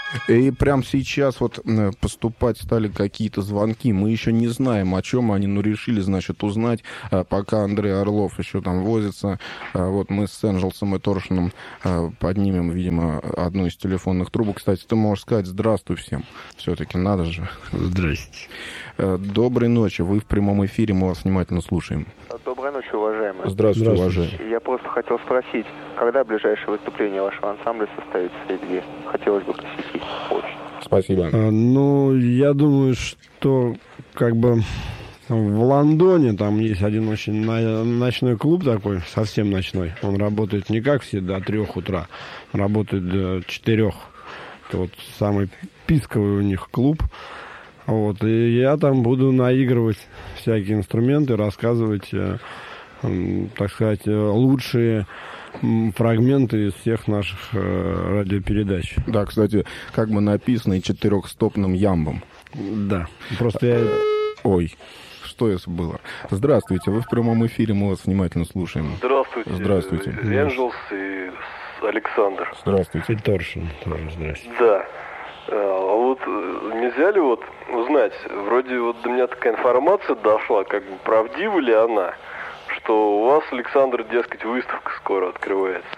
И прямо сейчас вот поступать стали какие-то звонки. Мы еще не знаем, о чем они, но решили, значит, узнать, пока Андрей Орлов еще там возится. Вот мы с Энджелсом и Торшином поднимем, видимо, одну из телефонных трубок. Кстати, ты можешь сказать «здравствуй всем». Все-таки надо же. Здрасте. Доброй ночи. Вы в прямом эфире, мы вас внимательно слушаем. Доброй ночи, уважаемые. Здравствуйте, уважаемые. Я просто хотел спросить, когда ближайшее выступление вашего ансамбля состоится и где? Хотелось бы посетить. Очень. Спасибо. Я думаю, что как бы в Лондоне там есть один очень ночной клуб такой, совсем ночной. Он работает не как все до 3 утра, работает до 4. Это вот самый писковый у них клуб. Вот, и я там буду наигрывать всякие инструменты, рассказывать, так сказать, лучшие фрагменты из всех наших радиопередач. Да, кстати, как бы написано и 4-стопным ямбом. Да, просто я... Ой, что это было? Здравствуйте, вы в прямом эфире, мы вас внимательно слушаем. Здравствуйте. Здравствуйте. Энджелс и Александр. Здравствуйте. И Торшин тоже, здравствуйте. Да. А вот нельзя ли вот узнать, вроде вот до меня такая информация дошла, как бы правдива ли она, что у вас, Александр, дескать, выставка скоро открывается?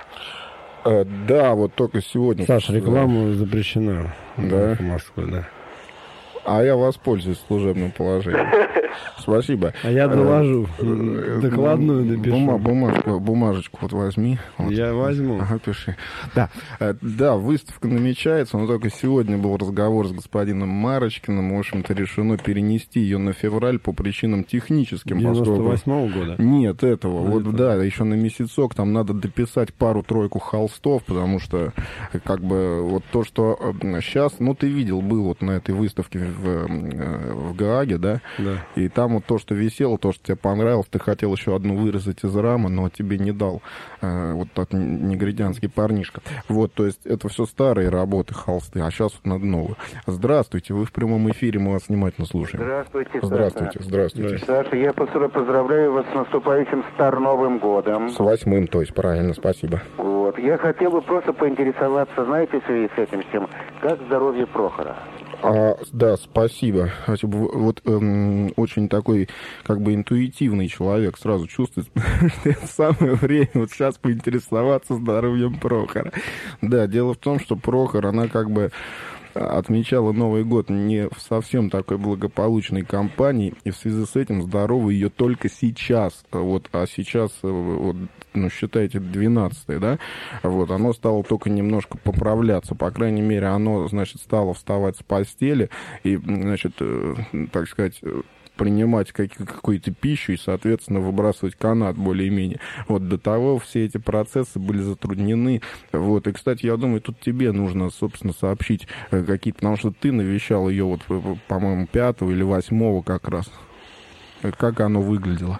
Да, вот только сегодня. Саша, реклама запрещена. Да? В Москве, да. А я воспользуюсь служебным положением. Спасибо. А я доложу. Докладную напишу. Бумажечку вот возьми. Вот. Я возьму. Ага, пиши. Да, выставка намечается, но только сегодня был разговор с господином Марочкиным. В общем-то, решено перенести ее на февраль по причинам техническим. 98-го года? Нет, этого. Вот, да, еще на месяцок там надо дописать пару-тройку холстов, потому что, как бы, вот то, что сейчас, ну, ты видел, был вот на этой выставке в Гааге, да? Да. И там вот то, что висело, то, что тебе понравилось, ты хотел еще одну вырезать из рамы, но тебе не дал вот тот негритянский парнишка. Вот, то есть это все старые работы, холсты, а сейчас вот надо новые. Здравствуйте, вы в прямом эфире, мы вас внимательно слушаем. Здравствуйте, Здравствуйте, Саша. здравствуйте. Саша, я поздравляю вас с наступающим Старым Годом. С 8-м, то есть, правильно, спасибо. Вот, я хотел бы просто поинтересоваться, знаете, в связи с этим всем, как здоровье Прохора? Да, спасибо. Вот очень такой, как бы, интуитивный человек сразу чувствует, что это самое время вот сейчас поинтересоваться здоровьем Прохора. Да, дело в том, что Прохор, она как бы отмечала Новый год не в совсем такой благополучной компании, и в связи с этим здоровы ее только сейчас. Вот, а сейчас, вот, ну, считайте, 12-е, да? Вот, оно стало только немножко поправляться. По крайней мере, оно, значит, стало вставать с постели и, значит, так сказать, принимать какую-то пищу и, соответственно, выбрасывать канат более-менее. Вот до того все эти процессы были затруднены. Вот. И, кстати, я думаю, тут тебе нужно, собственно, сообщить какие-то, потому что ты навещал ее, вот, по-моему, 5 или 8 как раз. Как оно выглядело?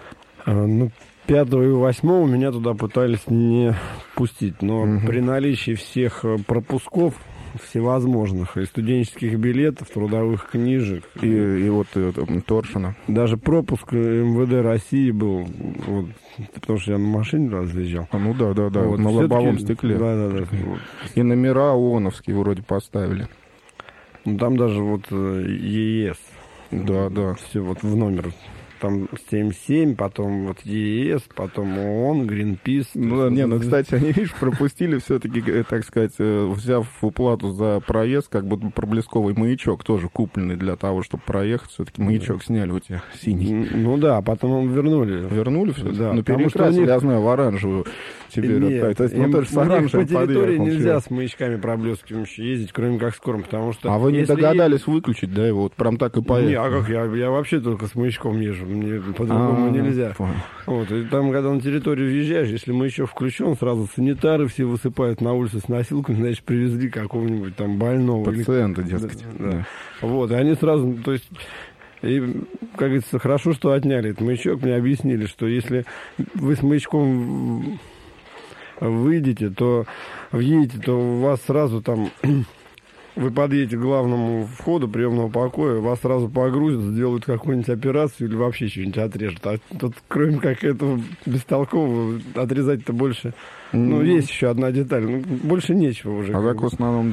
5 и 8 меня туда пытались не пустить, но при наличии всех пропусков всевозможных, и студенческих билетов, трудовых книжек. И вот Торшина. Даже пропуск МВД России был, вот, потому что я на машине разъезжал. Ну да, вот, на лобовом стекле. Да. Вот. И номера ООНовские вроде поставили. Ну, там даже вот ЕС. Да. Все вот в номер. Там 7.7, потом вот ЕС, потом ООН, Гринпис. Ну, кстати, они, видишь, пропустили все-таки, так сказать, взяв уплату за проезд, как бы проблесковый маячок тоже купленный для того, чтобы проехать. Все-таки маячок сняли у тебя синий. Ну да, потом вернули. Вернули все? Да. Ну, перекрасили, я знаю, в оранжевую тебе. Нет, то есть, тоже с оранжевым по территории подъехал, нельзя с маячками проблескивающими ездить, кроме как скорым, потому что... А вы не догадались выключить, да, его вот прям так и поехали? Не, а как? Я вообще только с маячком езжу. Мне по-другому нельзя. Вот, и там, когда на территорию въезжаешь, если маячок включен, сразу санитары все высыпают на улицу с носилками, значит, привезли какого-нибудь там больного. Пациента, дескать. Да. Вот, и они сразу, то есть... И, как говорится, хорошо, что отняли этот маячок. Мне объяснили, что если вы с маячком выйдете, то въедете, то у вас сразу там... Вы подъедете к главному входу приемного покоя, вас сразу погрузят, сделают какую-нибудь операцию или вообще что-нибудь отрежут. А тут, кроме как этого бестолкового, отрезать-то больше... Ну, есть еще одна деталь. Ну, больше нечего уже. А так в основном, да.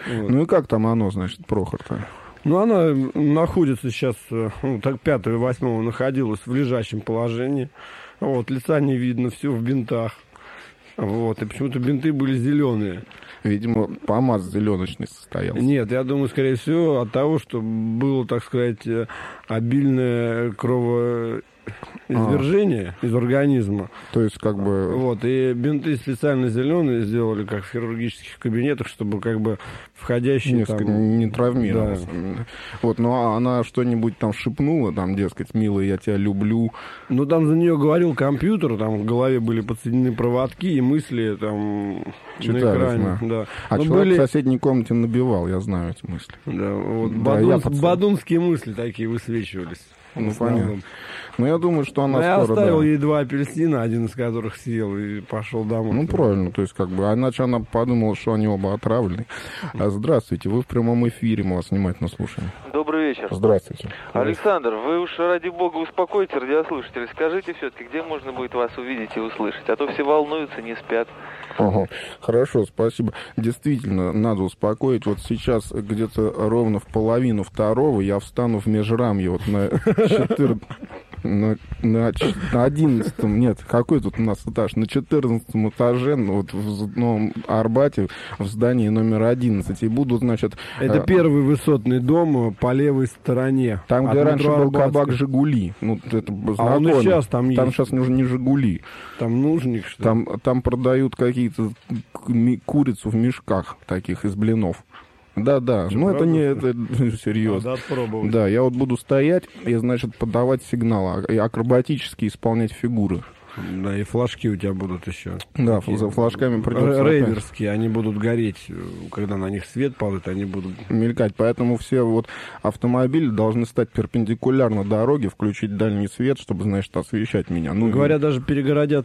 Вот. Ну и как там оно, значит, Прохор-то? Ну, она находится сейчас, ну, так 5-го и 8-го находилась в лежачем положении. Вот, лица не видно, все в бинтах. Вот, и почему-то бинты были зеленые. Видимо, помаз зеленочный состоялся. Нет, я думаю, скорее всего, от того, что было, так сказать, обильное кровоизвержение из организма. То есть, как бы... Вот, и бинты специально зеленые сделали, как в хирургических кабинетах, чтобы, как бы, входящие Несколько там... не травмировался. Да. Вот, ну а она что-нибудь там шепнула, там, дескать, милый, я тебя люблю. Ну, там за нее говорил компьютер, там в голове были подсоединены проводки и мысли там читались, на экране. да. Да. А но человек были... в соседней комнате набивал, я знаю эти мысли. Да, вот Да, бадунские мысли такие высвечивались. Ну, понятно. Ну, я думаю, что она я скоро... оставил да. ей 2 апельсина, один из которых съел и пошел домой. Ну, правильно, то есть, как бы, иначе она подумала, что они оба отравлены. Здравствуйте, вы в прямом эфире, мы вас внимательно слушаем. Добрый вечер. Здравствуйте. Александр, вы уж ради бога успокойте радиослушателей. Скажите все-таки, где можно будет вас увидеть и услышать? А то все волнуются, не спят. Ага. Хорошо, спасибо. Действительно, надо успокоить. Вот сейчас где-то ровно в половину 2-го я встану в Межрамье вот на 11-м, нет, какой тут у нас этаж? На 14-м этаже, вот в Новом Арбате, в здании номер 11. И буду, значит... Это первый высотный дом по левой стороне. Там, где раньше был Арбатской. кабак «Жигули». Ну, это А он и сейчас там есть. Там сейчас уже не «Жигули». Там нужник, что ли? Там продают какие-то курицу в мешках таких из блинов. Да. Что, Ну, это правда? не это серьезно. Надо отпробовать. Да, я вот буду стоять и, значит, подавать сигнал, и акробатически исполнять фигуры. Да, и флажки у тебя будут еще. Да, за флажками придется Рейверские, они будут гореть, когда на них свет падает, они будут... мелькать. Поэтому все вот автомобили должны стать перпендикулярно дороге, включить дальний свет, чтобы, значит, освещать меня. Ну, Говорят, даже перегородят...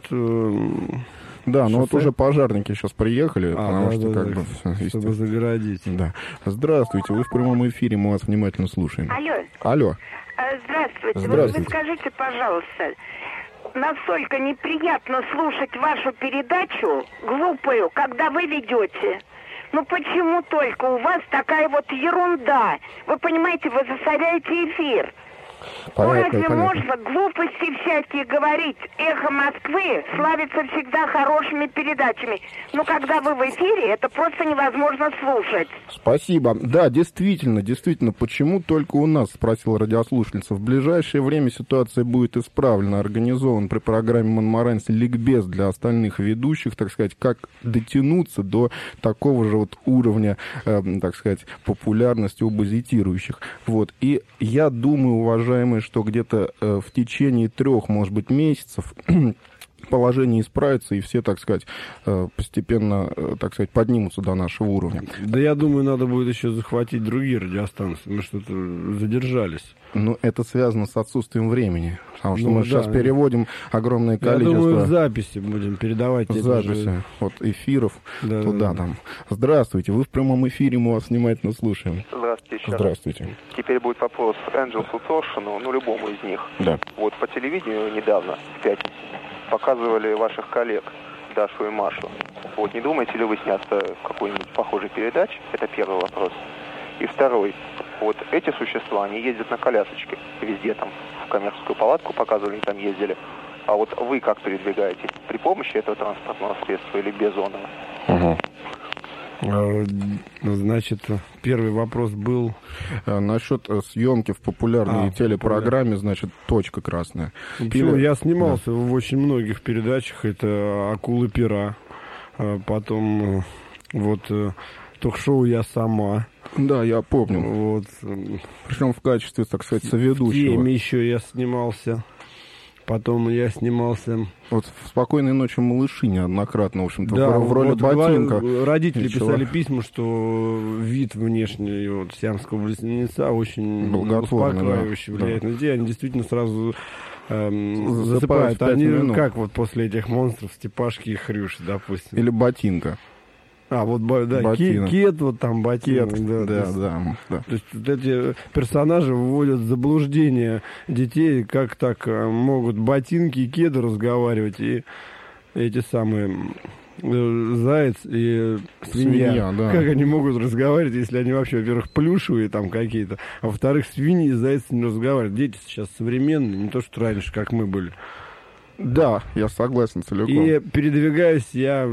да, но вот шоссе? уже пожарники сейчас приехали, потому что как бы... чтобы загородить. Да. Здравствуйте, вы в прямом эфире, мы вас внимательно слушаем. Алло. Здравствуйте. Здравствуйте. Вы скажите, пожалуйста, насколько неприятно слушать вашу передачу глупую, когда вы ведете. Ну почему только у вас такая вот ерунда? Вы понимаете, вы засоряете эфир. Понятно, разве понятно. можно глупости всякие говорить? Эхо Москвы славится всегда хорошими передачами. Но когда вы в эфире, это просто невозможно слушать. Спасибо. Да, действительно, почему только у нас, спросил радиослушательница. В ближайшее время ситуация будет исправлена. Организован при программе Монмаранси ликбез для остальных ведущих, так сказать, как дотянуться до такого же вот уровня, так сказать, популярности у базитирующих. Вот. И я думаю, уважаемые, что где-то в течение 3, может быть, месяцев положение исправится, и все, так сказать, постепенно, так сказать, поднимутся до нашего уровня. Да я думаю, надо будет еще захватить другие радиостанции. Мы что-то задержались. Ну, это связано с отсутствием времени. Потому что Ну, мы да. сейчас переводим огромное количество... Я думаю, в записи будем передавать эти записи, же... вот эфиров Да, туда, да. там. Здравствуйте, вы в прямом эфире, мы вас внимательно слушаем. Здравствуйте еще раз. Здравствуйте. Теперь будет вопрос Энджелсу Торшину, ну, любому из них. Да. Вот по телевидению недавно, в пятницу, показывали ваших коллег, Дашу и Машу. Вот не думаете ли вы сняться в какой-нибудь похожей передаче? Это первый вопрос. И второй. Вот эти существа, они ездят на колясочке везде там. В коммерческую палатку показывали, они там ездили. А вот вы как передвигаетесь? При помощи этого транспортного средства или без оного? Значит, первый вопрос был... Насчет съемки в популярной телепрограмме, значит, «Точка красная». Почему? Я снимался в очень многих передачах. Это «Акулы пера». Потом вот ток-шоу «Я сама». Да, я помню. Вот. Причем в качестве, так сказать, В соведущего. теме еще я снимался. Потом я снимался... Вот в «Спокойной ночи, малыши» неоднократно, в общем-то, Да, в роли вот ботинка. родители Ничего. писали письма, что вид внешний вот, сиамского близнеца очень Благотворный, успокаивающий, да, влияет да. на детей. Они действительно сразу Засыпают засыпают. в 5 Они минут. как вот после этих монстров, Степашки и Хрюши, допустим. Или ботинка. А, вот, да, Ботинок. кет, вот там ботинок. Кет, да, да, то есть- да. То есть вот эти персонажи выводят в заблуждение детей, как так могут ботинки и кеды разговаривать, и эти самые заяц и свинья. Да. Как они могут разговаривать, если они вообще, во-первых, плюшевые там какие-то, а во-вторых, свиньи и зайцы не разговаривают. Дети сейчас современные, не то что раньше, как мы были. Да, я согласен целиком. И передвигаюсь я,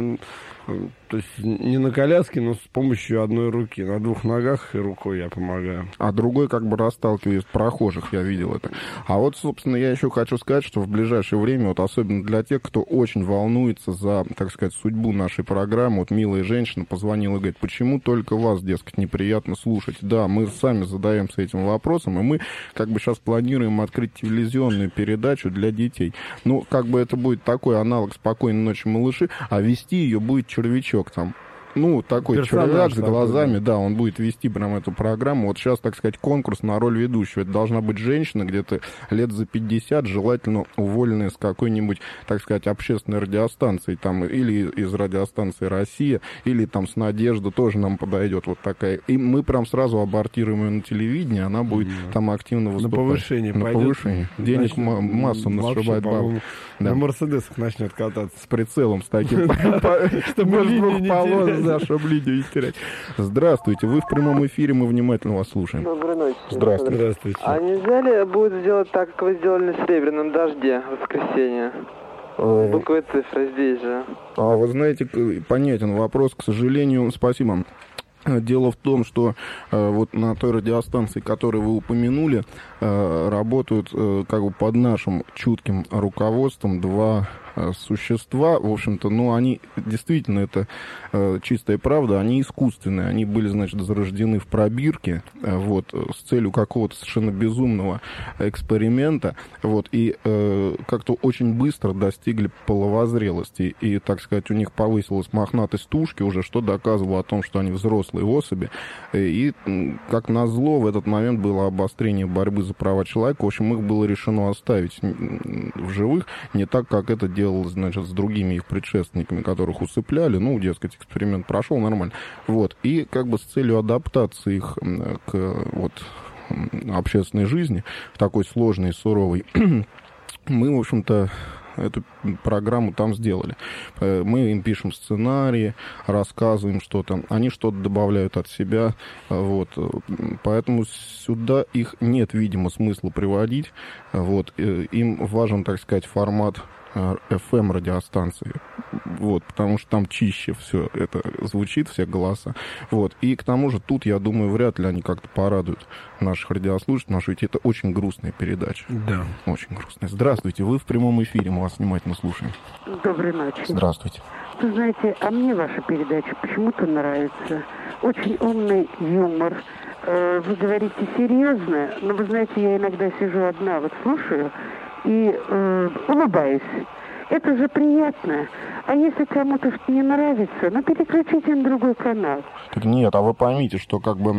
то есть не на коляске, но с помощью одной руки. На двух ногах и рукой я помогаю. А другой как бы расталкивает прохожих, я видел это. А вот, собственно, я еще хочу сказать, что в ближайшее время, вот особенно для тех, кто очень волнуется за, так сказать, судьбу нашей программы, вот милая женщина позвонила и говорит, почему только вас, дескать, неприятно слушать? Да, мы сами задаемся этим вопросом, и мы как бы сейчас планируем открыть телевизионную передачу для детей. Ну, как бы это будет такой аналог «Спокойной ночи, малыши», а вести ее будет червячок там. Ну, такой червяк с глазами, да, он будет вести прям эту программу. Вот сейчас, так сказать, конкурс на роль ведущего. Это должна быть женщина где-то лет за 50, желательно уволенная с какой-нибудь, так сказать, общественной радиостанции, там, или из радиостанции «Россия», или там с «Надежда» тоже нам подойдет вот такая. И мы прям сразу абортируем ее на телевидении, она будет там активно выступать. На повышение на пойдет. Повышение. Денег массу нашибает бабу. На «Мерседесах» начнет кататься. С прицелом, с таким. Чтобы двухполос, да, чтобы линию не терять. Здравствуйте, вы в прямом эфире, мы внимательно вас слушаем. Доброй ночи. Здравствуйте. А нельзя ли будет сделать так, как вы сделали на «Серебряном дожде» в воскресенье? Буквы и цифры здесь же. А вы знаете, понятен вопрос, к сожалению, спасибо. Дело в том, что вот на той радиостанции, которую вы упомянули, работают как бы под нашим чутким руководством два существа, в общем-то, ну, они действительно, это чистая правда, они искусственные, они были, значит, зарождены в пробирке, вот, с целью какого-то совершенно безумного эксперимента, вот, и как-то очень быстро достигли половозрелости, и, так сказать, у них повысилась мохнатость тушки уже, что доказывало о том, что они взрослые особи, и, как назло, в этот момент было обострение борьбы за права человека, в общем, их было решено оставить в живых, не так, как это делалось, значит, с другими их предшественниками, которых усыпляли, ну, дескать, эксперимент прошел нормально, вот, и как бы с целью адаптации их к вот общественной жизни, в такой сложной и суровой, мы, в общем-то, эту программу там сделали. Мы им пишем сценарии, рассказываем что-то, они что-то добавляют от себя, вот, поэтому сюда их нет, видимо, смысла приводить, вот, им важен, так сказать, формат FM-радиостанции, вот, потому что там чище все это звучит, все голоса, вот, и к тому же тут, я думаю, вряд ли они как-то порадуют наших радиослушателей, потому что ведь это очень грустная передача. Да. Очень грустная. Здравствуйте, вы в прямом эфире, мы вас внимательно слушаем. Доброй ночи. Здравствуйте. Вы знаете, а мне ваша передача почему-то нравится. Очень умный юмор. Вы говорите серьезно, но вы знаете, я иногда сижу одна, вот слушаю и улыбаюсь. Это же приятно. А если кому-то что не нравится, ну переключите на другой канал. Так нет, а вы поймите, что как бы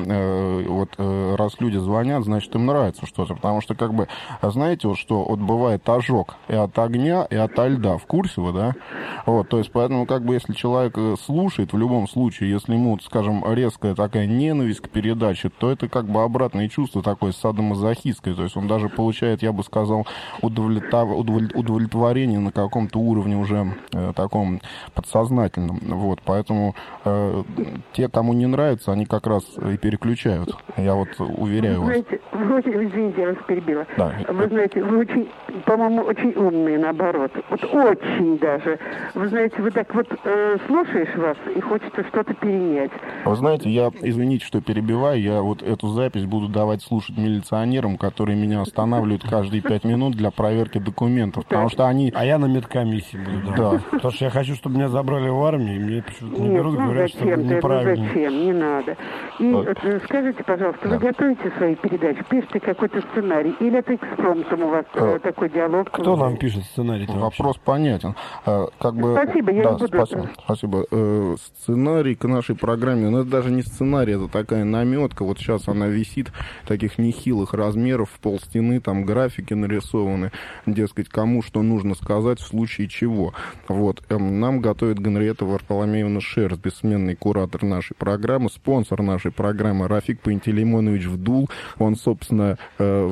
раз люди звонят, значит им нравится что-то, потому что как бы, знаете, вот что вот бывает ожог и от огня, и от льда, в курсе вы, да? Вот, то есть поэтому как бы если человек слушает, в любом случае, если ему, скажем, резкая такая ненависть к передаче, то это как бы обратное чувство такое садомазохистское, то есть он даже получает, я бы сказал, удовлетворение на каком-то уровне уже таком подсознательном, вот, поэтому те, кому не нравится, они как раз и переключают, я вот уверяю вас. Знаете, вы очень, извините, я вас перебила. Да. Вы знаете, вы очень, по-моему, очень умные, наоборот, вот очень даже. Вы знаете, вы так вот слушаешь вас и хочется что-то перенять. Вы знаете, я, извините, что перебиваю, я вот эту запись буду давать слушать милиционерам, которые меня останавливают каждые 5 минут для проверки документов, потому что они... А я на медкомиссии буду, да. Потому что я хочу, чтобы меня забрали в армию, и мне почему-то не Нет, берут, говорят, что это неправильно. Ну зачем, не надо. И вот, скажите, пожалуйста, вы готовите свои передачи, пишете какой-то сценарий, или это экспромтом у вас такой диалог? Кто нам пишет сценарий? Вопрос понятен. Как бы... Спасибо, я не буду... Спасибо. Сценарий к нашей программе, ну это даже не сценарий, это такая наметка, вот сейчас она висит, таких нехилых размеров, в полстены, там графики нарисованы, дескать, кому что нужно сказать в случае чего. Вот. Нам готовит Генриетта Варфоломеевна Шерс, бессменный куратор нашей программы, спонсор нашей программы Рафик Пантелеймонович Вдул. Он, собственно,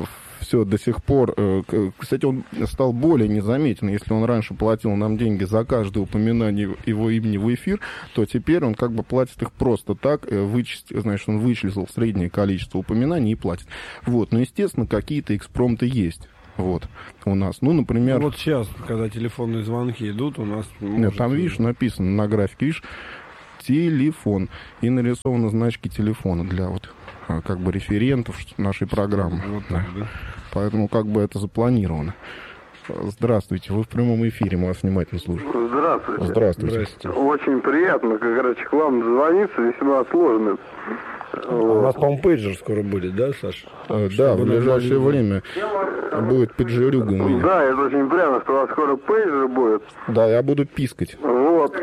все до сих пор... Кстати, он стал более незаметен. Если он раньше платил нам деньги за каждое упоминание его имени в эфир, то теперь он как бы платит их просто так. Значит, он вычислил среднее количество упоминаний и платит. Вот. Но, естественно, какие-то экспромты есть. Вот, у нас, ну, например... Вот сейчас, когда телефонные звонки идут, у нас... Нет, там, видишь, написано на графике, видишь, телефон. И нарисованы значки телефона для вот, как бы, референтов нашей программы. Вот так, да. Поэтому, как бы, это запланировано. Здравствуйте, вы в прямом эфире, мы вас внимательно слушаем. Здравствуйте. Здравствуйте. Очень приятно, короче, к вам дозвониться, весьма сложно. У нас, по-моему, пейджер скоро будет, да, Саша? Да, в ближайшее время будет пейджерюга у меня. Да, это очень приятно, что у вас скоро пейджер будет. Да, я буду пискать. Вот.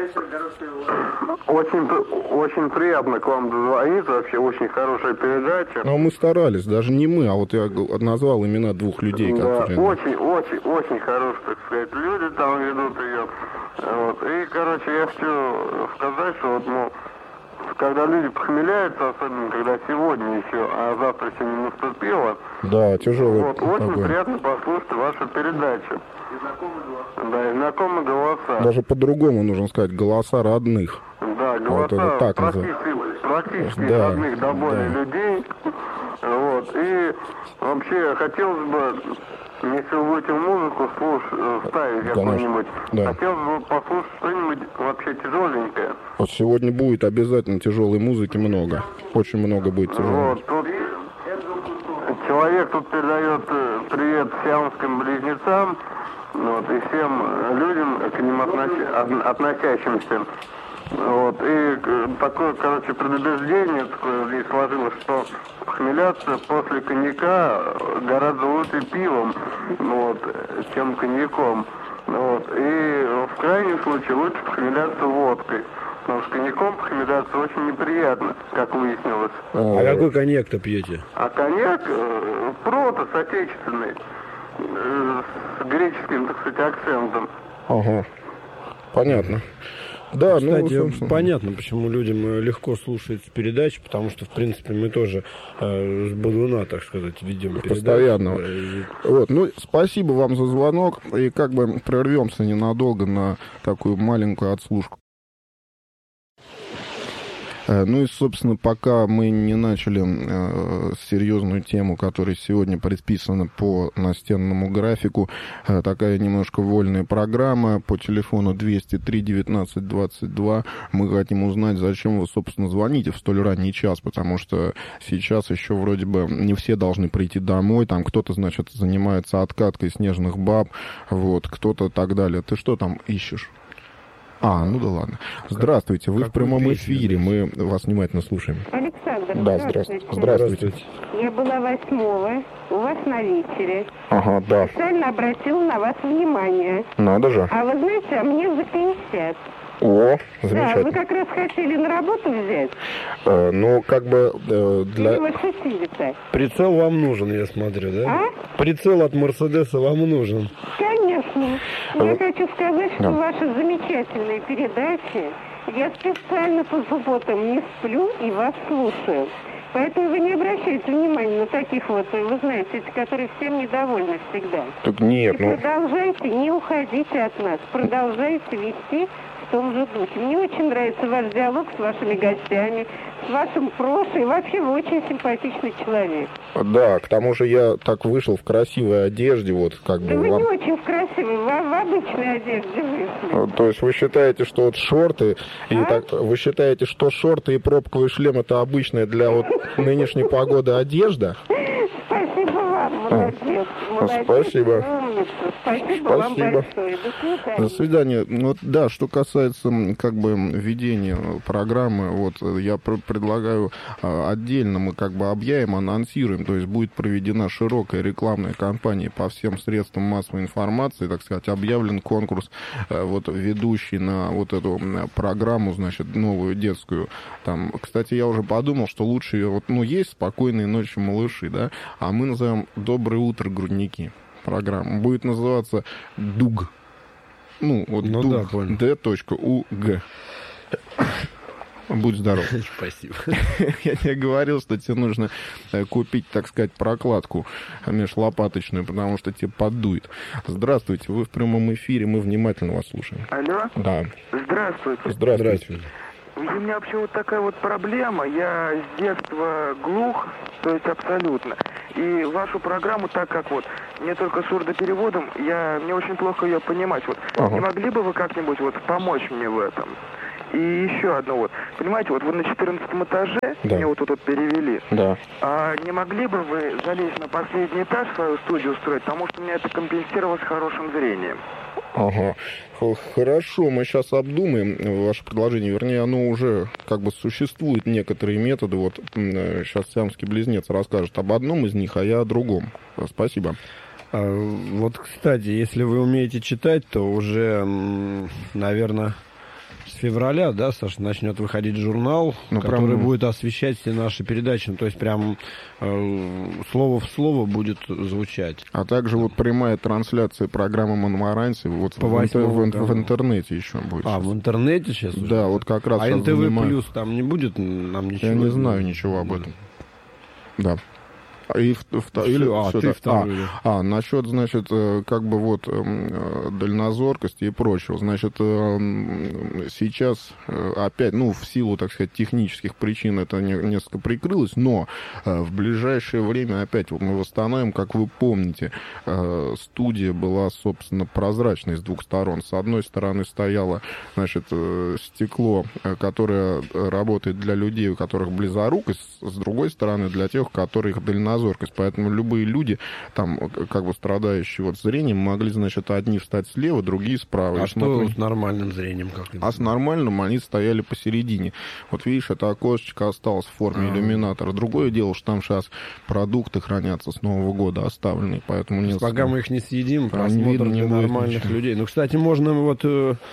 Очень приятно к вам дозвониться, вообще очень хорошая передача. Но мы старались, даже не мы, а вот я назвал имена двух людей. Да, которые... очень хорошие, так сказать, люди там ведут ее. Вот. И, короче, я хочу сказать, что вот, ну, когда люди похмеляются, особенно когда сегодня еще, а завтра еще не наступило. Да, тяжелый. Вот, очень приятно послушать вашу передачу. Да, и знакомые голоса. Даже по-другому нужно сказать, голоса родных. Да, голоса вот так практически да, родных до боли людей. Вот, и вообще хотелось бы, если вы будете музыку ставить какую-нибудь, хотелось бы послушать что-нибудь вообще тяжеленькое. Вот сегодня будет обязательно тяжелой музыки много. Очень много будет тяжелой. Вот, тут человек тут передает привет сиамским близнецам, вот, и всем людям, к ним относящимся. Вот, и такое, короче, предубеждение такое здесь сложилось, что похмеляться после коньяка гораздо лучше пивом, вот, чем коньяком. Вот, и в крайнем случае лучше похмеляться водкой. Потому что коньяком похмеляться очень неприятно, как выяснилось. А какой коньяк-то пьете? А коньяк Протос отечественный, с греческим, так сказать, акцентом. Ага, понятно. Да, кстати, ну, понятно, почему людям легко слушать передачи, потому что, в принципе, мы тоже с бодуна, так сказать, ведем передачи. Постоянно. Вот, ну, спасибо вам за звонок, и как бы прервемся ненадолго на такую маленькую отслушку. Ну и, собственно, пока мы не начали серьезную тему, которая сегодня предписана по настенному графику, такая немножко вольная программа по телефону 203-19-22. Мы хотим узнать, зачем вы, собственно, звоните в столь ранний час, потому что сейчас еще вроде бы не все должны прийти домой, там кто-то, значит, занимается откаткой снежных баб, вот, кто-то так далее. Ты что там ищешь? Ну да ладно. Здравствуйте, вы в прямом эфире, мы вас внимательно слушаем. Александр, да, здравствуйте. Я была 8-го у вас на вечере. Ага, да. Специально обратила на вас внимание. Надо же. А вы знаете, а мне за 50. О, замечательно. Да, вы как раз хотели на работу взять. Ну, как бы для... Или вы шутили-то? Прицел вам нужен, я смотрю, да? А? Прицел от Мерседеса вам нужен. Конечно. Я хочу сказать, что ваши замечательные передачи, я специально по субботам не сплю и вас слушаю. Поэтому вы не обращайте внимания на таких вот, вы знаете, эти, которые всем недовольны всегда. Так нет, и продолжайте, не уходите от нас, продолжайте вести в том же духе. Мне очень нравится ваш диалог с вашими гостями, с вашим прошлым. Вообще вы очень симпатичный человек. Да, к тому же я так вышел в красивой одежде, вот как бы... Вы не очень красивый, в обычной одежде вышли. То есть вы считаете, что вот шорты, и так, вы считаете, что шорты и пробковый шлем это обычная для вот нынешней погоды одежда? Спасибо вам, молодец. Спасибо. Умница. Спасибо вам большое. До свидания. Вот, да, что касается как бы ведения программы, вот я предлагаю отдельно мы как бы объявим, анонсируем, то есть будет проведена широкая рекламная кампания по всем средствам массовой информации, так сказать, объявлен конкурс вот ведущий на вот эту программу, значит, новую детскую. Там, кстати, я уже подумал, что лучше вот, ну, есть «Спокойной ночи, малыши», да, а мы назовем «Доброе утро, грудники». Программа будет называться ДУГ. Ну, вот ДУГ, D.UG. Будь здоров. Спасибо. Я тебе говорил, что тебе нужно купить, так сказать, прокладку межлопаточную, потому что тебе поддует. Здравствуйте, вы в прямом эфире, мы внимательно вас слушаем. Алло? Да. Здравствуйте. Здравствуйте. У меня вообще вот такая вот проблема. Я с детства глух, то есть абсолютно. И вашу программу, так как вот мне только сурдопереводом, мне очень плохо ее понимать. Вот не могли бы вы как-нибудь вот помочь мне в этом? И еще одно вот. Понимаете, вот вы на 14 этаже, мне вот тут перевели. Да. А не могли бы вы залезть на последний этаж свою студию устроить, потому что мне это компенсировалось хорошим зрением. Ага. Хорошо, мы сейчас обдумаем ваше предложение. Вернее, оно уже как бы существует, некоторые методы. Вот сейчас сиамский близнец расскажет об одном из них, а я о другом. Спасибо. Вот, кстати, если вы умеете читать, то уже, наверное, с февраля, да, Саша, начнет выходить журнал, который будет освещать все наши передачи. То есть прям слово в слово будет звучать. А также вот прямая трансляция программы «Монмаранси» вот в интернете еще будет. А, в интернете сейчас уже? Да, вот как раз. А НТВ плюс там не будет нам ничего? Я не знаю ничего об этом. Да. Насчет, значит, как бы вот дальнозоркости и прочего. Значит, сейчас опять, в силу, так сказать, технических причин это несколько прикрылось, но в ближайшее время опять вот мы восстановим, как вы помните, студия была, собственно, прозрачной с двух сторон. С одной стороны стояло, значит, стекло, которое работает для людей, у которых близорукость, с другой стороны для тех, у которых дальнозоркость. Поэтому любые люди, там, как бы страдающие вот зрением, могли, значит, одни встать слева, другие справа. А что с нормальным зрением? А с нормальным они стояли посередине. Вот видишь, это окошечко осталось в форме иллюминатора. Другое дело, что там сейчас продукты хранятся с Нового года оставленные, поэтому нет. Пока мы их не съедим, просмотр для нормальных людей. Ну, кстати, можно вот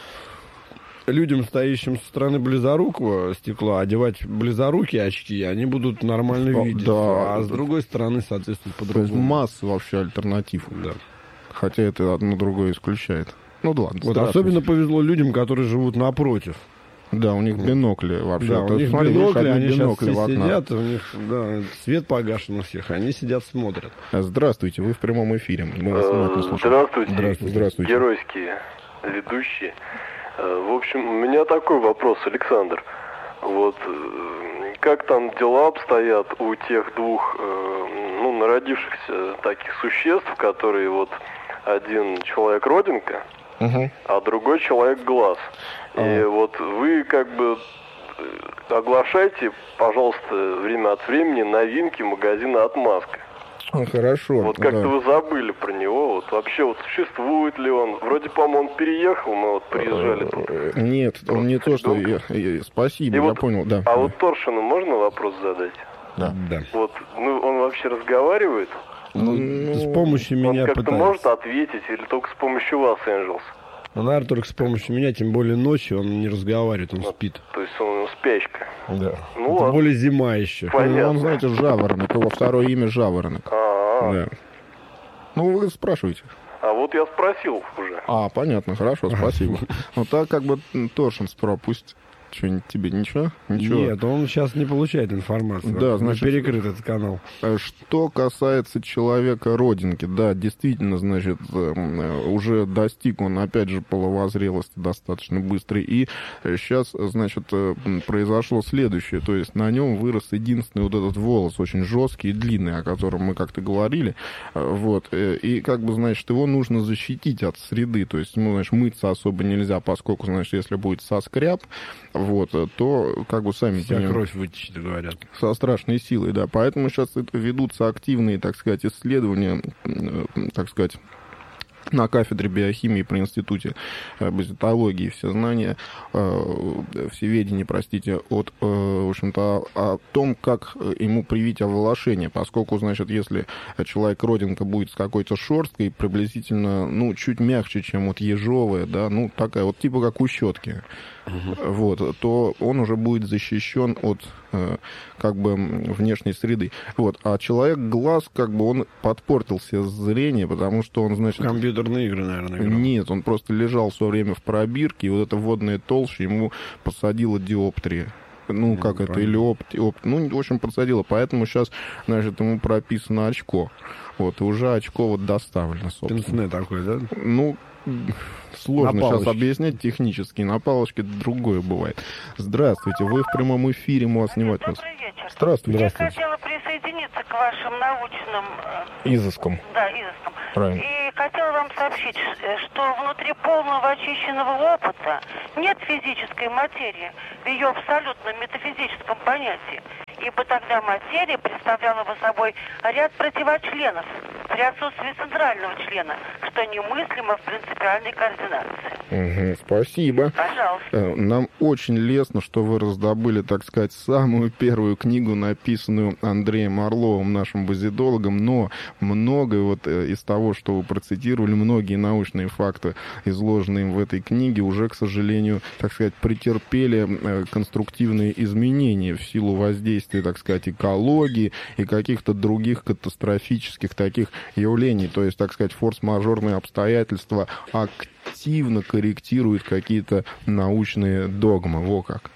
людям, стоящим со стороны близорукого стекла, одевать близорукие очки, они будут нормально видеть. Да. А с другой стороны, соответственно, по-другому. То есть масса вообще альтернатив. Да. Хотя это одно другое исключает. Ну да ладно. Вот особенно повезло людям, которые живут напротив. Да, у них бинокли вообще. Да, у них бинокли, они сейчас все сидят, у них свет погашен у всех, они сидят, смотрят. Здравствуйте, вы в прямом эфире. Мы вас внимательно слушаем. Здравствуйте. Геройские ведущие. В общем, у меня такой вопрос, Александр. Вот как там дела обстоят у тех двух, народившихся таких существ, которые вот один человек родинка, а другой человек глаз. И вот вы как бы оглашайте, пожалуйста, время от времени новинки магазина «Отмазка». Хорошо. Вот как-то вы забыли про него. Вот вообще вот существует ли он? Вроде, по-моему, он переехал, мы вот приезжали тут. Нет, он не то, что... Спасибо, я понял, да. А вот Торшину можно вопрос задать? Да. Вот, он вообще разговаривает? С помощью меня пытается. Он как-то может пытается ответить или только с помощью вас, Энджелс? Наверное, только с помощью меня, тем более ночью он не разговаривает, он спит. То есть он спячка. Да. Тем более зима еще. Понятно. Он, знаете, Жаворонок, его второе имя Жаворонок. Да. Ну, вы спрашиваете. А вот я спросил уже. Понятно, хорошо, спасибо. Ну, так как бы Торшинс пропустит. Что, тебе ничего? Нет, он сейчас не получает информацию. Да, значит, перекрыт этот канал. Что касается человека родинки, да, действительно, значит, уже достиг он, опять же, половозрелости достаточно быстрой. И сейчас, значит, произошло следующее. То есть на нем вырос единственный вот этот волос, очень жесткий и длинный, о котором мы как-то говорили. Вот. И, как бы, значит, его нужно защитить от среды. То есть ему, значит, мыться особо нельзя, поскольку, значит, если будет соскряб, вот, то, как бы, сами понимаете, кровь вытечет, говорят. Со страшной силой, да. Поэтому сейчас ведутся активные, так сказать, исследования, так сказать, на кафедре биохимии при институте базитологии, все знания, всеведения, простите, от, в общем-то, о том, как ему привить оволошение, поскольку, значит, если человек родинка будет с какой-то шерсткой, приблизительно, чуть мягче, чем вот ежовая, да, такая вот, типа как у щетки, вот, то он уже будет защищен от, как бы, внешней среды. Вот, а человек глаз, как бы, он подпортил себе зрение, потому что он, значит... Компьютерные игры, наверное, играл. Нет, он просто лежал все время в пробирке, и вот эта водная толща ему посадила диоптрия. ну, как это, или опыт, ну, в общем, подсадило. Поэтому сейчас, значит, ему прописано очко. Вот, и уже очко вот доставлено, собственно. Пенсне такой, да? Ну, сложно сейчас объяснять технически. На палочке другое бывает. Здравствуйте, вы в прямом эфире, мы вас снимать. Добрый вечер. Здравствуйте. Я хотела присоединиться к вашим научным... изыскам. Да, изыскам. Правильно. И хотела вам сообщить, что внутри полного очищенного опыта нет физической материи в ее абсолютно метафизическом понятии. Ибо тогда материя представляла бы собой ряд противочленов при отсутствии центрального члена, что немыслимо в принципиальной координации. Спасибо. Пожалуйста. Нам очень лестно, что вы раздобыли, так сказать, самую первую книгу, написанную Андреем Орловым, нашим базидологом, но многое вот из того, что вы процитировали, многие научные факты, изложенные им в этой книге, уже, к сожалению, так сказать, претерпели конструктивные изменения в силу воздействия, так сказать, экологии и каких-то других катастрофических таких явлений. То есть, так сказать, форс-мажорные обстоятельства активно корректируют какие-то научные догмы. Во как.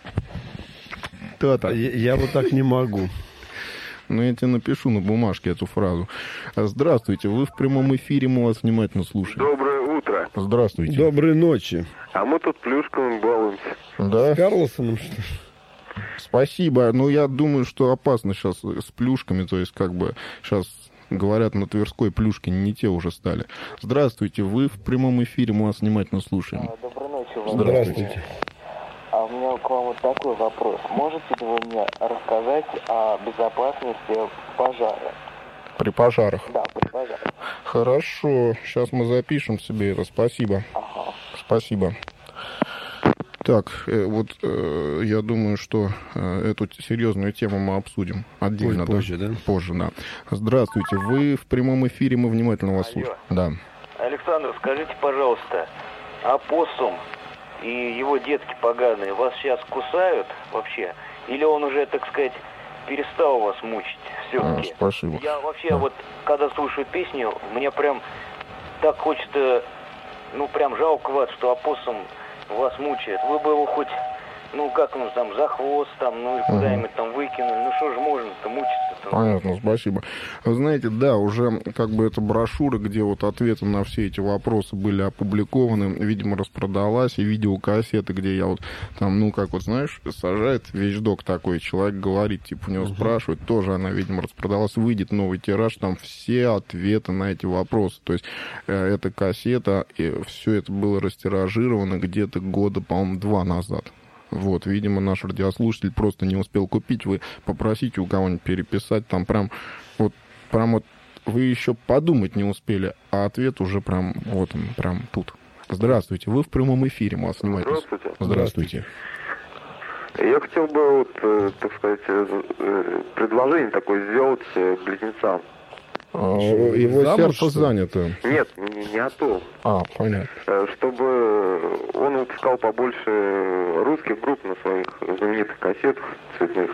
Я вот так не могу. Ну, я тебе напишу на бумажке эту фразу. Здравствуйте, вы в прямом эфире, мы вас внимательно слушаем. Доброе утро. Здравствуйте. Доброй ночи. А мы тут плюшками балуемся. Да? С Карлосоном, что ли? Спасибо. Но я думаю, что опасно сейчас с плюшками, то есть как бы сейчас... Говорят, на Тверской плюшки не те уже стали. Здравствуйте, вы в прямом эфире, мы вас внимательно слушаем. Доброй ночи. Здравствуйте. А у меня к вам вот такой вопрос. Можете ли вы мне рассказать о безопасности пожара? При пожарах? Да, при пожарах. Хорошо, сейчас мы запишем себе это, спасибо. Ага. Спасибо. Так, вот я думаю, что эту серьезную тему мы обсудим отдельно. Позже, да? Позже, да. Здравствуйте, вы в прямом эфире, мы внимательно вас слушаем. Да. Александр, скажите, пожалуйста, опоссум и его детки поганые вас сейчас кусают вообще? Или он уже, так сказать, перестал вас мучить все-таки? Спасибо. Я вообще вот, когда слушаю песню, мне прям так хочется, ну прям жалко вас, что опоссум вас мучает. Вы бы его хоть, ну как он там, за хвост там, ну или куда-нибудь там выкинули. Ну что же можно-то мучиться-то? Понятно, спасибо. Вы знаете, да, уже как бы эта брошюра, где вот ответы на все эти вопросы были опубликованы, видимо, распродалась, и видеокассеты, где я вот там, ну как вот, знаешь, сажает вещдок такой, человек говорит, типа, у него спрашивают, тоже она, видимо, распродалась, выйдет новый тираж, там все ответы на эти вопросы. То есть эта кассета, и все это было растиражировано где-то года, по-моему, 2 назад. Вот, видимо, наш радиослушатель просто не успел купить. Вы попросите у кого-нибудь переписать. Там прям вот вы еще подумать не успели, а ответ уже прям вот он, прям тут. Здравствуйте, вы в прямом эфире, мы вас снимаем. Здравствуйте. Я хотел бы, вот, так сказать, предложение такое сделать близнецам. Его замуж, сердце занято. Нет, не о том. Понятно. Чтобы он выпускал побольше русских групп на своих знаменитых кассетах цветных.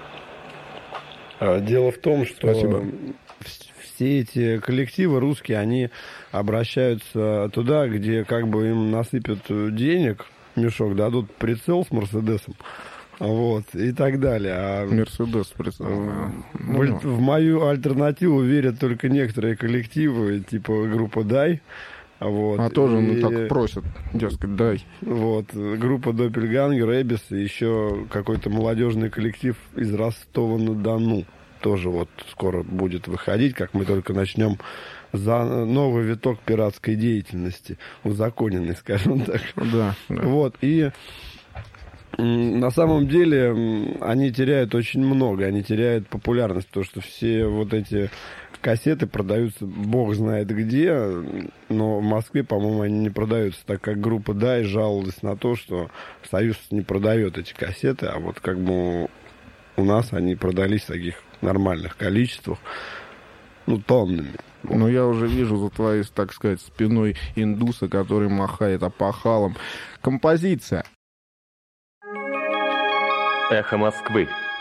Дело в том, что все эти коллективы русские, они обращаются туда, где как бы им насыпят денег, мешок, дадут прицел с Мерседесом. Вот, и так далее. Мерседес прицел. В мою альтернативу верят только некоторые коллективы, типа группа «Дай». Вот, тоже ну, так просят, дескать, дай. Вот, группа «Доппельгангер», «Эбис» и еще какой-то молодежный коллектив из Ростова-на-Дону. Тоже вот скоро будет выходить, как мы только начнем за новый виток пиратской деятельности, узаконенный, скажем так. Да. Вот, и на самом деле они теряют очень много, они теряют популярность, потому что все вот эти кассеты продаются бог знает где, но в Москве, по-моему, они не продаются, так как группа «Дай» жаловалась на то, что Союз не продает эти кассеты, а вот как бы у нас они продались в таких нормальных количествах, ну, тоннами. Но я уже вижу за твоей, так сказать, спиной индуса, который махает опахалом. Композиция. Эхо Москвы.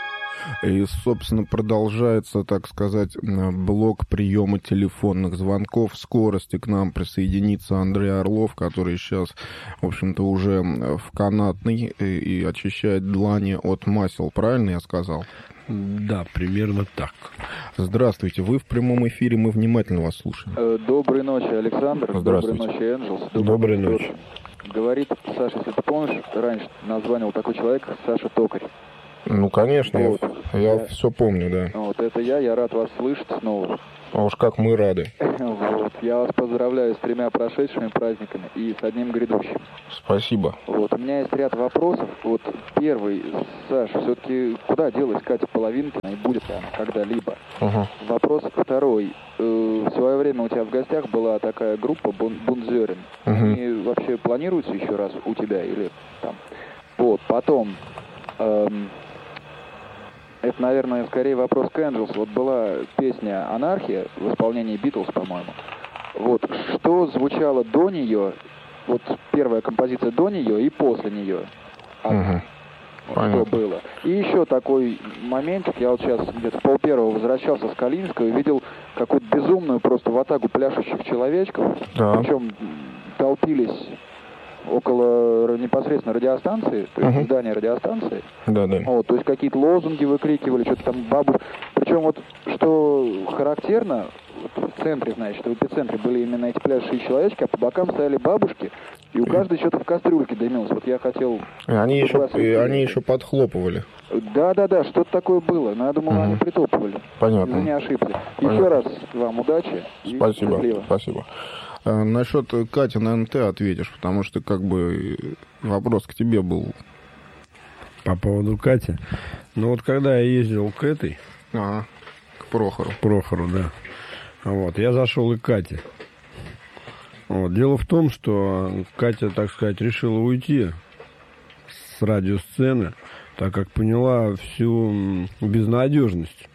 И, собственно, продолжается, так сказать, блок приема телефонных звонков. В скорости к нам присоединится Андрей Орлов, который сейчас, в общем-то, уже в канатной и очищает длани от масел. Правильно я сказал? Да, примерно так. Здравствуйте, вы в прямом эфире, мы внимательно вас слушаем. Доброй ночи, Александр. Здравствуйте. Доброй ночи, Энджелс. Доброй ночи. Говорит Саша, если ты помнишь, раньше названивал такой человек Саша Токарь. Ну, конечно, вот. я все помню, да. Вот, это я рад вас слышать снова. А уж как мы рады. Вот, я вас поздравляю с 3 прошедшими праздниками и с одним грядущим. Спасибо. Вот, у меня есть ряд вопросов. Вот, первый, Саша, все-таки куда делась Катя Половинкина и будет ли она когда-либо? Вопрос второй. В свое время у тебя в гостях была такая группа Бунзерин. Они вообще планируются еще раз у тебя или там? Вот, потом... Это, наверное, скорее вопрос к Энджелс. Вот была песня «Анархия» в исполнении Битлз, по-моему. Вот, что звучало до нее, вот первая композиция до нее и после нее? Что было? И еще такой моментик, я вот сейчас где-то в 12:30 возвращался с Калининского и видел какую-то безумную просто ватагу пляшущих человечков. Да. Причем толпились около непосредственно радиостанции, то есть здания радиостанции. Да. Вот, то есть какие-то лозунги выкрикивали, что-то там бабушки. Причем вот, что характерно, вот в центре, значит, в эпицентре были именно эти пляшущие человечки, а по бокам стояли бабушки, и у каждой что-то в кастрюльке дымилось. Вот я хотел... Они еще подхлопывали. Да, что-то такое было. Но я думал, они притопывали. Понятно. Если не ошибся. Еще раз вам удачи. Спасибо. И Спасибо. Насчет Кати, наверное, ты ответишь, потому что как бы вопрос к тебе был. По поводу Кати. Ну вот когда я ездил к этой... к Прохору. Прохору, да. Вот, я зашел и к Кате. Вот, дело в том, что Катя, так сказать, решила уйти с радиосцены, так как поняла всю безнадежность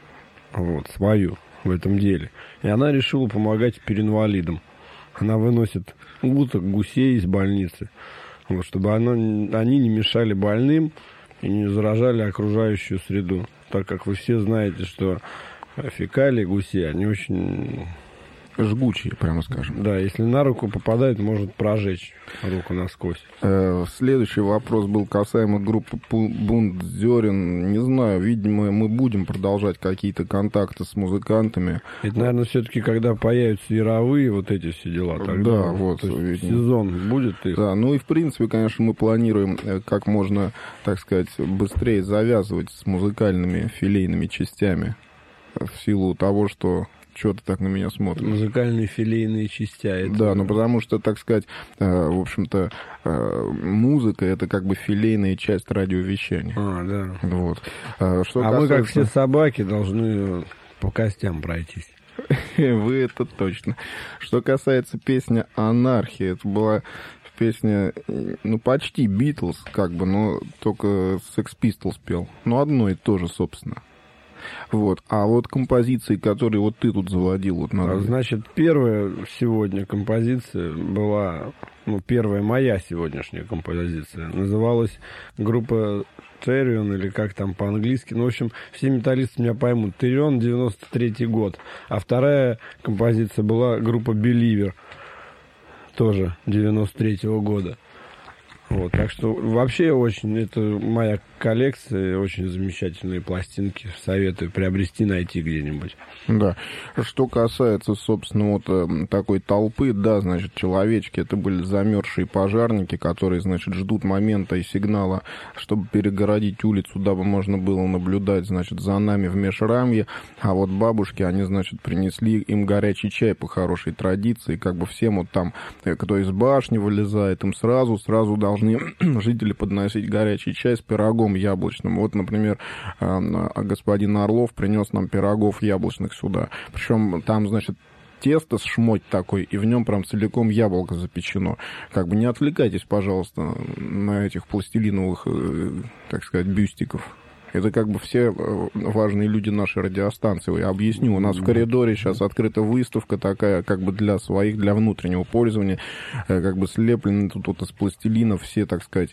вот, свою в этом деле. И она решила помогать переинвалидам. Она выносит уток, гусей из больницы, вот, чтобы они не мешали больным и не заражали окружающую среду. Так как вы все знаете, что фекалии гусей, они очень... жгучие, прямо скажем. Да, если на руку попадает, может прожечь руку насквозь. Следующий вопрос был касаемо группы Бунзерин. Не знаю, видимо, мы будем продолжать какие-то контакты с музыкантами. Это, наверное, все-таки, когда появятся яровые вот эти все дела. Тогда, да, вот. Сезон будет их. Да, ну и в принципе, конечно, мы планируем как можно, так сказать, быстрее завязывать с музыкальными филейными частями. В силу того, что... Чего ты так на меня смотришь? Музыкальные филейные части. Это... Да, ну потому что, так сказать, в общем-то, музыка — это как бы филейная часть радиовещания. Да. Вот. Мы, как все собаки, должны по костям пройтись. Вы это точно. Что касается песни «Анархия», это была песня, ну, почти Битлз, как бы, но только Sex Pistols пел. Ну, одно и то же, собственно. Вот. А вот композиции, которые вот ты тут заводил, вот надо... Значит, первая сегодня композиция была, ну, первая моя сегодняшняя композиция. Называлась группа Therion, или как там по-английски. Ну, в общем, все металлисты меня поймут. Therion, 93-й год. А вторая композиция была группа Believer, тоже 93-го года. Вот, так что вообще очень, это моя коллекция, очень замечательные пластинки, советую приобрести, найти где-нибудь. Да, что касается, собственно, вот такой толпы, да, значит, человечки, это были замерзшие пожарники, которые, значит, ждут момента и сигнала, чтобы перегородить улицу, дабы можно было наблюдать, значит, за нами в межрамье, а вот бабушки, они, значит, принесли им горячий чай по хорошей традиции, как бы всем вот там, кто из башни вылезает, им сразу должны жители подносить горячий чай с пирогом яблочным. Вот, например, господин Орлов принес нам пирогов яблочных сюда. Причем там, значит, тесто с шмоть такой, и в нем прям целиком яблоко запечено. Как бы не отвлекайтесь, пожалуйста, на этих пластилиновых, так сказать, бюстиков. Это как бы все важные люди нашей радиостанции. Я объясню. У нас в коридоре сейчас открыта выставка такая, как бы для своих, для внутреннего пользования. Как бы слеплены тут вот из пластилина все, так сказать,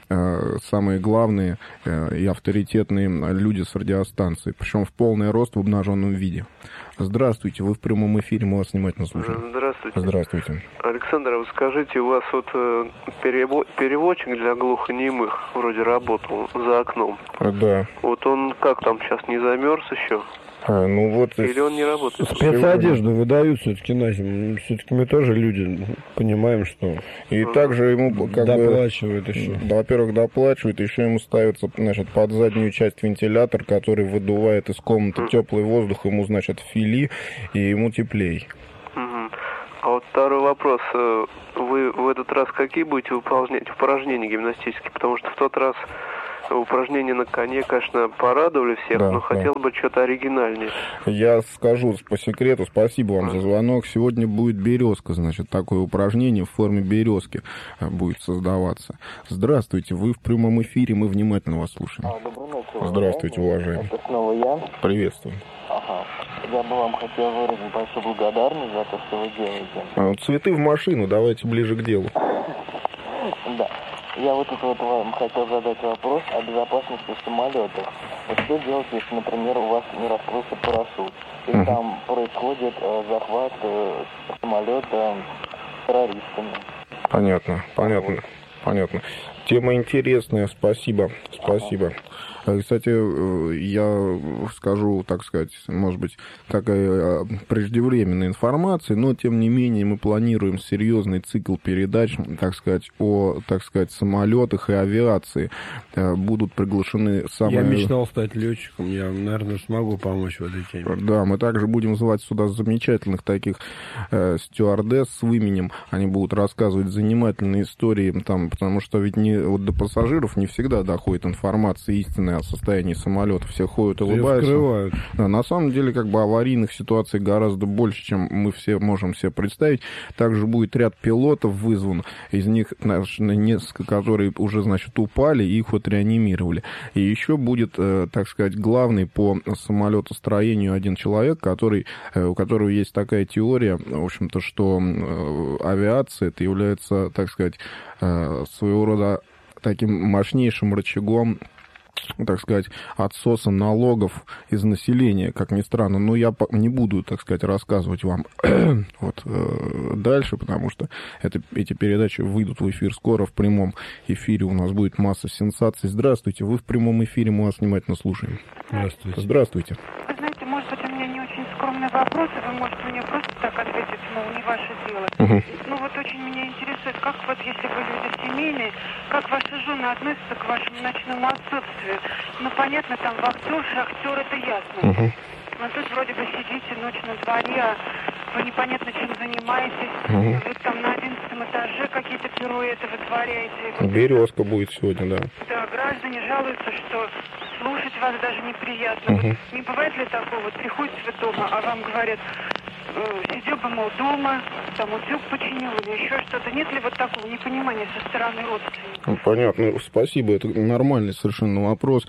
самые главные и авторитетные люди с радиостанции, причем в полный рост в обнаженном виде. Здравствуйте, вы в прямом эфире, мы вас внимательно слушаем. Здравствуйте. Здравствуйте. Александр, вы скажите, у вас вот переводчик для глухонемых вроде работал за окном. Да. Вот он как там сейчас, не замерз еще? Ну вот или он не работает? Спецодежду выдают все-таки на зиму. Все-таки мы тоже люди понимаем, что и также ему как доплачивают еще. Во-первых, доплачивают, еще ему ставится, значит, под заднюю часть вентилятор, который выдувает из комнаты теплый воздух, ему, значит, фили, и ему теплей. А вот второй вопрос. Вы в этот раз какие будете выполнять упражнения гимнастические? Потому что в тот раз упражнения на коне, конечно, порадовали всех, да, но хотел бы что-то оригинальнее. Я скажу по секрету, спасибо вам за звонок. Сегодня будет березка, значит, такое упражнение в форме березки будет создаваться. Здравствуйте, вы в прямом эфире, мы внимательно вас слушаем. Доброй ночи. Здравствуйте, уважаемый. Это снова я. Приветствую. Ага. Я бы вам хотел выразить большую благодарность за то, что вы делаете. Цветы в машину, давайте ближе к делу. Да. Я вот тут вам хотел задать вопрос о безопасности самолетов. Вот что делать, если, например, у вас не раскрылся парашют, или там происходит захват самолета террористами? Понятно. Тема интересная, спасибо. Кстати, я скажу, так сказать, может быть, такая преждевременная информация, но, тем не менее, мы планируем серьезный цикл передач, так сказать, о, самолетах и авиации. Будут приглашены самые... Я мечтал стать летчиком, я, наверное, смогу помочь в этой теме. Да, мы также будем звать сюда замечательных таких стюардесс с именем. Они будут рассказывать занимательные истории, там, потому что ведь вот до пассажиров не всегда доходит информация истинная о состоянии самолета. Все ходят, улыбаются. Да, на самом деле, аварийных ситуаций гораздо больше, чем мы все можем себе представить. Также будет ряд пилотов вызван. Из них несколько, которые уже, значит, упали, и их реанимировали. И еще будет, так сказать, главный по самолетостроению один человек, у которого есть такая теория, в общем-то, что авиация это является, так сказать, своего рода таким мощнейшим рычагом, так сказать, отсоса налогов из населения, как ни странно. Но я не буду, так сказать, рассказывать вам дальше, потому что эти передачи выйдут в эфир скоро, в прямом эфире у нас будет масса сенсаций. Здравствуйте, вы в прямом эфире, мы вас внимательно слушаем. Здравствуйте. Вы знаете, может быть, у меня не очень скромный вопрос, и вы можете мне просто так ответить, мол, не ваше дело. Ну вот очень меня интересует, как вот, если вы люди семейные, как ваши жены относятся к вашему ночному отсутствию? Ну, понятно, там вахтер, шахтер, это ясно. Но тут вроде бы сидите ночь на дворе, а вы непонятно чем занимаетесь. Вы там на 11-м этаже какие-то пируэты вытворяете. Березка будет сегодня, да. Да, граждане жалуются, что слушать вас даже неприятно. Не бывает ли такого? Вот приходите вы дома, а вам говорят, сидел бы, мол, дома, там утюг починил или еще что-то. Нет ли вот такого непонимания со стороны родственников? Понятно, спасибо, это нормальный совершенно вопрос.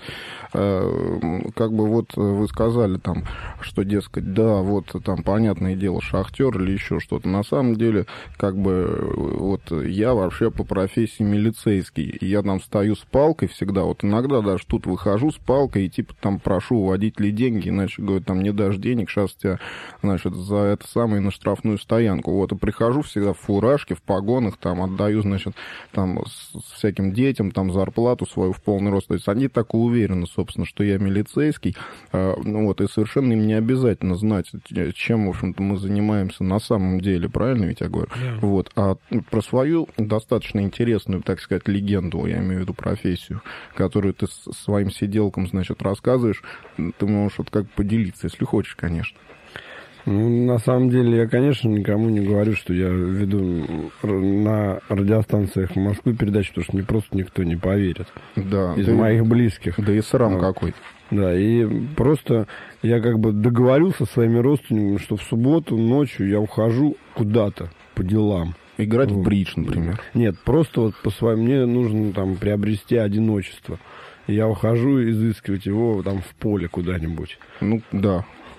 Вот вы сказали там, что, дескать, да, вот там, понятное дело, шахтер или еще что-то. На самом деле, я вообще по профессии милицейский. Я там стою с палкой всегда, иногда даже тут выхожу с палкой и там прошу у водителей деньги, иначе, говорят, там не дашь денег, сейчас тебя, значит, за это самое на штрафную стоянку. И прихожу всегда в фуражке, в погонах, там отдаю, значит, там всяким детям там зарплату свою в полный рост. То есть они так уверены, собственно, что я милицейский. И совершенно им не обязательно знать, чем, в общем-то, мы занимаемся на самом деле, правильно ведь я говорю? Yeah. А про свою достаточно интересную, так сказать, легенду, я имею в виду профессию, которую ты своим сиделкам, значит, рассказываешь, ты можешь поделиться, если хочешь, конечно. На самом деле, я, конечно, никому не говорю, что я веду на радиостанциях Москвы передачи, потому что мне просто никто не поверит. Да. Из моих близких. Да и срам какой-то. Да, и просто я договорился со своими родственниками, что в субботу ночью я ухожу куда-то по делам. Играть в бридж, например. Нет, просто по своему, мне нужно там приобрести одиночество. И я ухожу изыскивать его там в поле куда-нибудь. Да.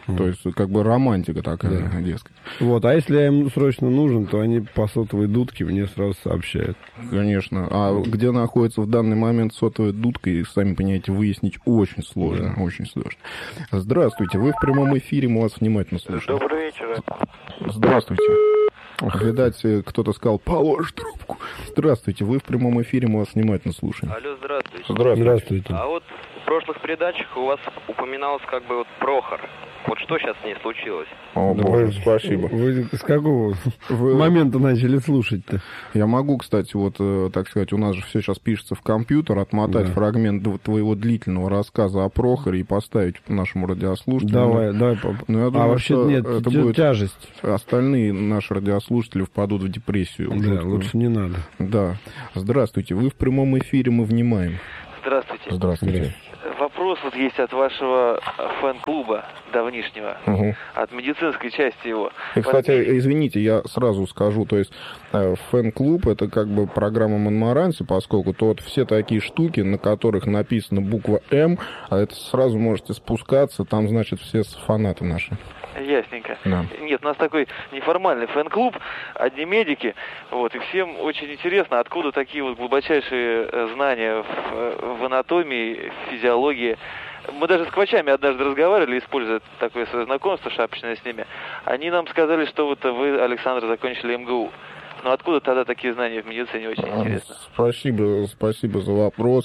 То есть, как бы романтика такая, дескать. Вот, а если я им срочно нужен, то они по сотовой дудке мне сразу сообщают. Конечно. А где находится в данный момент сотовая дудка, и, сами понимаете, выяснить очень сложно. Очень сложно. Здравствуйте, вы в прямом эфире, мы вас внимательно слушаем. Добрый вечер. Здравствуйте. Видать, кто-то сказал, положь трубку. Здравствуйте, вы в прямом эфире, мы вас внимательно слушаем. Алло, здравствуйте. Здравствуйте. А вот в прошлых передачах у вас упоминалось как бы вот Прохор. Вот что сейчас с ней случилось? О, боже, спасибо. Вы с какого момента начали слушать-то? Я могу, кстати, вот, так сказать, у нас же все сейчас пишется в компьютер, отмотать фрагмент твоего длительного рассказа о Прохоре и поставить нашему радиослушателю. Давай, папа. Но я думаю, вообще что нет, это будет тяжесть. Остальные наши радиослушатели впадут в депрессию. Да, лучше не надо. Да. Здравствуйте, вы в прямом эфире, мы внимаем. Здравствуйте. Здравствуйте. Вопрос вот есть от вашего фэн-клуба давнишнего, от медицинской части его. И, кстати, извините, я сразу скажу, то есть фэн-клуб — это как бы программа Монмаранси, поскольку то вот все такие штуки, на которых написана буква «М», а это сразу можете спускаться, там, значит, все фанаты наши. Ясненько. Да. Нет, у нас такой неформальный фэн-клуб, одни медики, вот, и всем очень интересно, откуда такие вот глубочайшие знания в анатомии, в физиологии. Мы даже с квачами однажды разговаривали, используя такое свое знакомство шапочное с ними. Они нам сказали, что вот вы, Александр, закончили МГУ. Но откуда тогда такие знания в медицине, очень интересно. Спасибо за вопрос.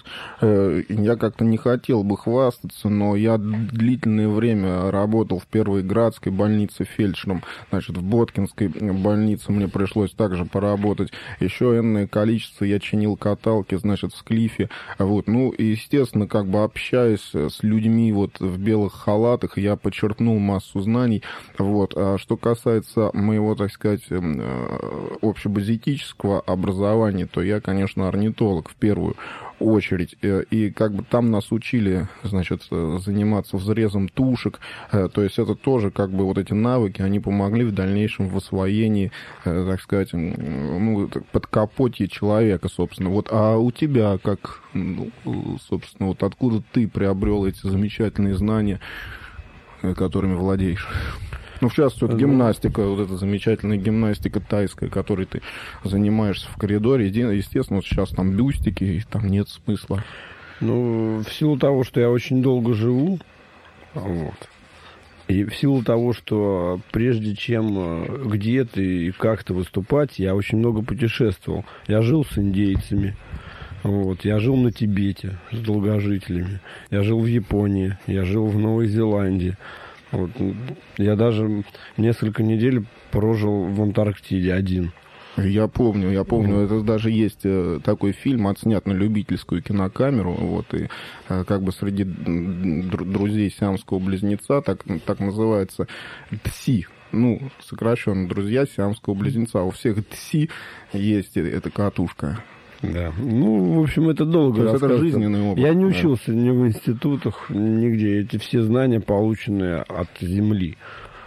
Я как-то не хотел бы хвастаться, но я длительное время работал в Первой Градской больнице фельдшером. Значит, в Боткинской больнице мне пришлось также поработать. Еще энное количество я чинил каталки, значит, в Склифе. Вот. Ну, и, естественно, как бы общаясь с людьми вот в белых халатах, я подчеркнул массу знаний. Вот. А что касается моего, так сказать, общебазитического образования, то я, конечно, орнитолог в первую очередь. И как бы там нас учили, значит, заниматься взрезом тушек. То есть это тоже как бы вот эти навыки, они помогли в дальнейшем в освоении, так сказать, ну, подкапотье человека, собственно. Вот, а у тебя как, ну, собственно, вот откуда ты приобрел эти замечательные знания, которыми владеешь? Ну, в частности, вот гимнастика, вот эта замечательная гимнастика тайская, которой ты занимаешься в коридоре. Естественно, вот сейчас там бюстики, и там нет смысла. Ну, в силу того, что я очень долго живу, вот, и в силу того, что прежде чем где-то и как-то выступать, я очень много путешествовал. Я жил с индейцами, вот, я жил на Тибете с долгожителями, я жил в Японии, я жил в Новой Зеландии. Вот. Я даже несколько недель прожил в Антарктиде один. Я помню, это даже есть такой фильм, отснят на любительскую кинокамеру, вот, и как бы среди друзей сиамского близнеца, так называется, ТСИ, ну, сокращенно, друзья сиамского близнеца, у всех ТСИ есть эта катушка. Да. Ну, в общем, это долго рассказывать. Это жизненный опыт. Я не учился ни в институтах, нигде. Эти все знания, полученные от земли.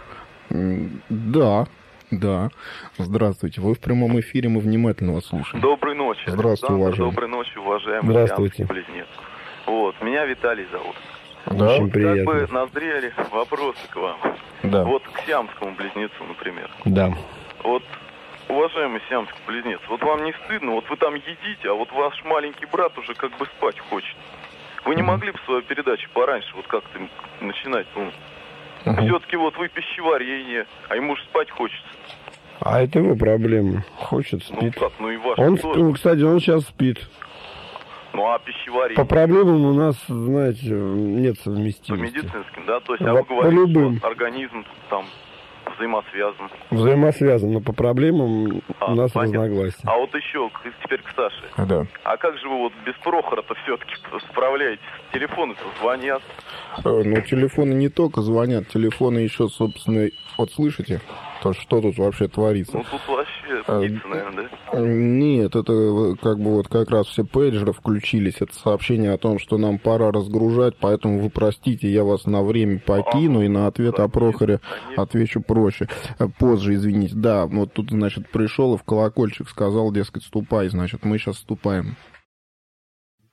Да. Здравствуйте. Вы в прямом эфире, мы внимательно вас слушаем. Доброй ночи. Здравствуйте, уважаемый. Доброй ночи, уважаемый. Здравствуйте. Близнец. Вот, меня Виталий зовут. Да? Очень приятно. Как бы назрели вопросы к вам. Да. Вот к сиамскому близнецу, например. Да. Вот, уважаемый сиамский близнец, вот вам не стыдно, вот вы там едите, а вот ваш маленький брат уже как бы спать хочет. Вы не могли бы свою передачу пораньше вот как-то начинать, ну, все-таки вот вы пищеварь, ей не, а ему же спать хочется. А это его проблема. Хочет, спит. Ну как, ну и ваш он, кстати, он сейчас спит. Ну а пищеварь... По проблемам у нас, знаете, нет совместимости. По медицинским, да? То есть, а вы говорите, любым. что организм там взаимосвязан. Взаимосвязан, но по проблемам у нас разногласия. А вот еще, теперь к Саше. Да. А как же вы вот без Прохора-то все-таки справляетесь? Телефоны-то звонят. Ну, телефоны не только звонят, телефоны еще, собственно, вот слышите? То, что тут вообще творится? Ну, тут вообще птица, наверное, да? Нет, это как бы вот как раз все пейджеры включились. Это сообщение о том, что нам пора разгружать, поэтому вы простите, я вас на время покину, и на ответ о Прохоре отвечу проще. Позже, извините. Да, вот тут, значит, пришел и в колокольчик сказал, дескать, ступай, значит, мы сейчас ступаем.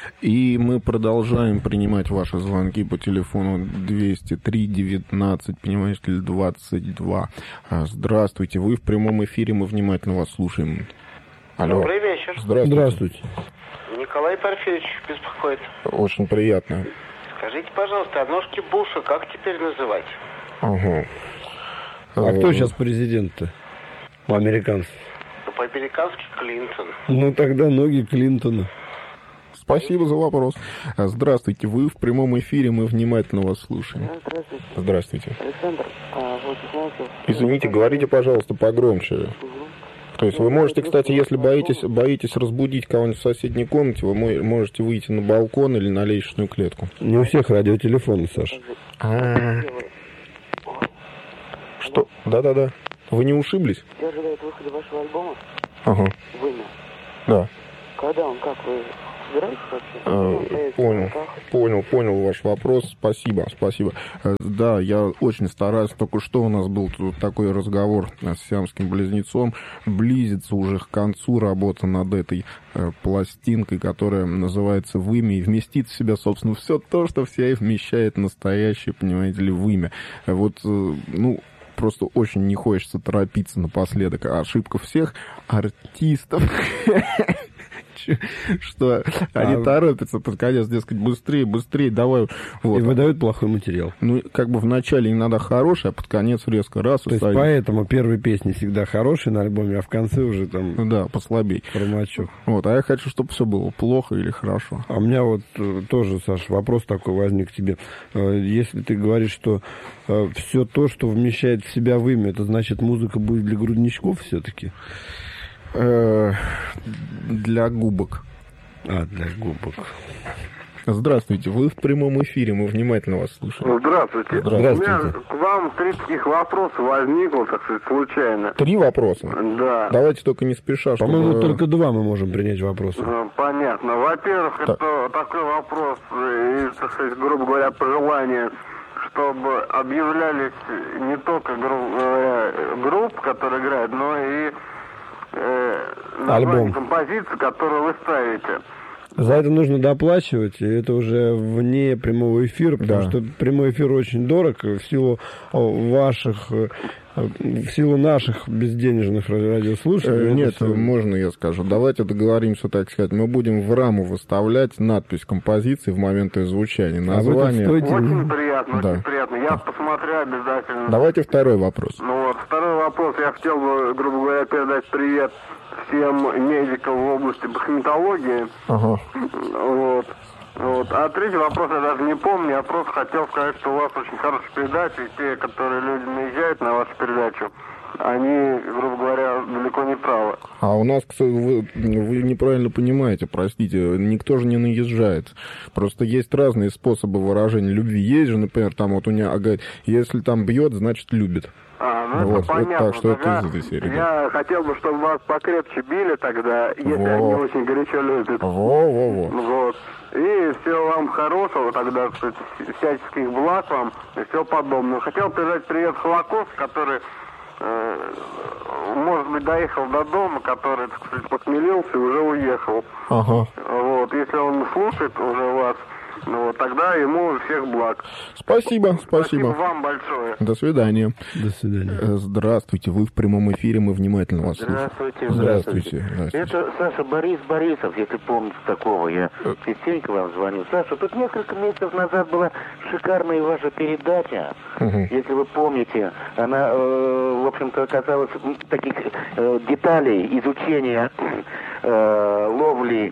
И мы продолжаем принимать ваши звонки по телефону 203-19, понимаете ли, 22. Здравствуйте, вы в прямом эфире, мы внимательно вас слушаем. Алло. Добрый вечер. Здравствуйте. Николай Порфирьевич беспокоит. Очень приятно. Скажите, пожалуйста, а ножки Буша как теперь называть? Ага. А кто сейчас президент-то у американцев? Ну, по-американски Клинтон. Ну, тогда ноги Клинтона. Спасибо за вопрос. Здравствуйте, вы в прямом эфире, мы внимательно вас слушаем. Здравствуйте. Здравствуйте. Александр, вот знаете... Извините, говорите, пожалуйста, погромче. То есть вы можете, кстати, если боитесь разбудить кого-нибудь в соседней комнате, вы можете выйти на балкон или на лестничную клетку. Не у всех радиотелефоны, Саша. Что? Да-да-да. Вы не ушиблись? Все ожидают выхода вашего альбома. Ага. Вымя. Да. Когда он, как вы собираетесь вообще? Понял ваш вопрос. Спасибо. Да, я очень стараюсь. Только что у нас был тут такой разговор с сиамским близнецом. Близится уже к концу работа над этой пластинкой, которая называется «Вымя», и вместит в себя, собственно, все то, что в себя вмещает настоящее, понимаете ли, вымя. Вот, просто очень не хочется торопиться напоследок. Ошибка всех артистов, что они торопятся под конец, дескать, быстрее, давай. Вот. И выдают плохой материал. Ну, как бы вначале иногда хороший, а под конец резко раз. То есть поэтому первые песни всегда хорошие на альбоме, а в конце уже там... Да, послабей. Промочу. Вот, а я хочу, чтобы все было плохо или хорошо. А у меня вот тоже, Саш, вопрос такой возник к тебе. Если ты говоришь, что все то, что вмещает в себя вымя, это значит, музыка будет для грудничков все-таки? Для губок. Для губок. Здравствуйте, вы в прямом эфире, мы внимательно вас слушаем. Здравствуйте. У меня к вам 3 таких вопроса возникло, так сказать, случайно. 3 вопроса? Да. Давайте только не спеша. По-моему, только 2 мы можем принять вопросы. Понятно. Во-первых, это такой вопрос, и, так сказать, грубо говоря, пожелание, чтобы объявлялись не только, грубо говоря, групп, которые играют, но и альбом, композицию, которую вы ставите. За это нужно доплачивать, и это уже вне прямого эфира, потому что прямой эфир очень дорог в силу наших безденежных радиослушателей. Нет, можно я скажу. Давайте договоримся, так сказать. Мы будем в раму выставлять надпись композиции в момент ее звучания. Название. Очень приятно, очень приятно. Я посмотрю обязательно. Давайте второй вопрос. Второй вопрос. Я хотел бы, грубо говоря, передать привет всем медикам в области косметологии. Ага. А третий вопрос я даже не помню. Я просто хотел сказать, что у вас очень хорошая передача, и те, которые люди наезжают на вашу передачу, они, грубо говоря, далеко не правы. А у нас, вы неправильно понимаете, простите, никто же не наезжает. Просто есть разные способы выражения любви. Есть же, например, там вот у меня говорит, если там бьет, значит любит. Это понятно. Так что это из этой серии. Я хотел бы, чтобы вас покрепче били тогда, если они очень горячо любят. Вот. И всего вам хорошего тогда, всяческих благ вам и всего подобного. Хотел передать привет Холокост, который, может быть, доехал до дома, который, так сказать, похмелился и уже уехал. Ага. Если он слушает уже вас, тогда ему всех благ. Спасибо. Спасибо вам большое. До свидания. До свидания. Здравствуйте, вы в прямом эфире, мы внимательно вас слушаем. Здравствуйте. Это Саша Борисов, если помните такого. Я частенько вам звоню. Саша, тут несколько месяцев назад была шикарная ваша передача. Если вы помните, она, в общем-то, касалась таких деталей изучения ловли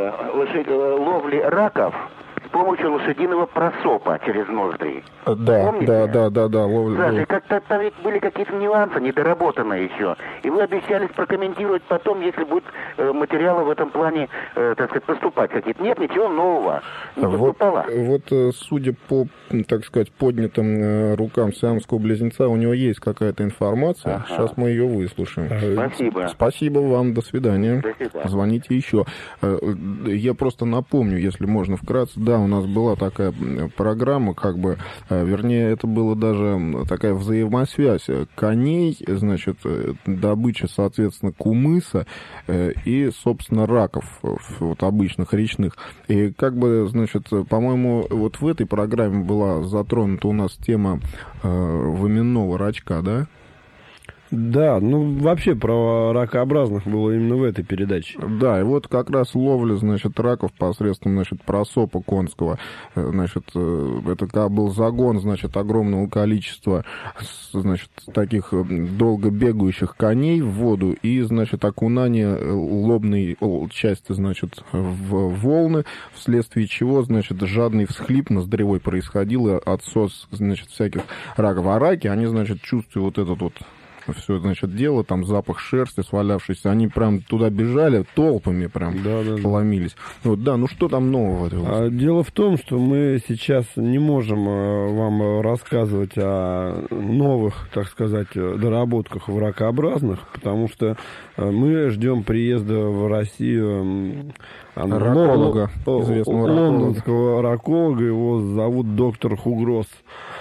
раков с помощью лошадиного просопа через ноздри. Да. Саша, как-то там ведь были какие-то нюансы, недоработанные еще. И вы обещались прокомментировать потом, если будут материалы в этом плане, так сказать, поступать какие-то. Нет, ничего нового не поступало. Вот, судя по, так сказать, поднятым рукам сиамского близнеца, у него есть какая-то информация. Сейчас мы ее выслушаем. Спасибо. Спасибо вам, до свидания. До свидания. Звоните еще. Я просто напомню, если можно вкратце, да, у нас была такая программа, как бы, вернее, это была даже такая взаимосвязь коней, значит, добыча, соответственно, кумыса и, собственно, раков вот, обычных речных. И как бы, значит, по-моему, вот в этой программе была затронута у нас тема выменного рачка, да? Да, ну вообще про ракообразных было именно в этой передаче. Да, и вот как раз ловля, значит, раков посредством, значит, просопа конского, значит, это был загон, значит, огромного количества, значит, таких долго бегающих коней в воду и, значит, окунание лобной части, значит, в волны, вследствие чего, значит, жадный всхлип ноздревой происходил, и отсос, значит, всяких раков. А раки, они, значит, чувствуют вот этот вот все, значит, дело, там запах шерсти свалявшийся, они прям туда бежали, толпами прям ломились. Вот, да, ну что там нового? Дело в том, что мы сейчас не можем вам рассказывать о новых, так сказать, доработках в ракообразных, потому что мы ждем приезда в Россию раколога, известного лондонского раколога, его зовут доктор Хугрос.